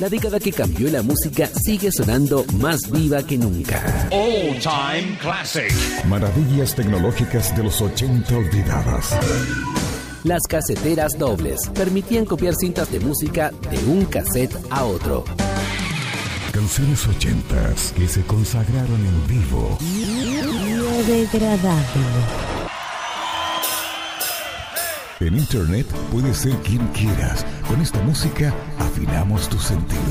La década que cambió la música sigue sonando más viva que nunca. All Time Classic. Maravillas tecnológicas de los 80 olvidadas. Las caseteras dobles permitían copiar cintas de música de un cassette a otro. Canciones 80s que se consagraron en vivo. Biodegradable. En internet puedes ser quien quieras. Con esta música afinamos tus sentidos.